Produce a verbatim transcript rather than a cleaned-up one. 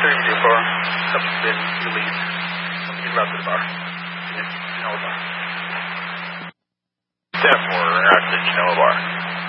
thirty-two four. Have been released. Something about the bar. You know the bar. ten four, we're at the Genoa bar.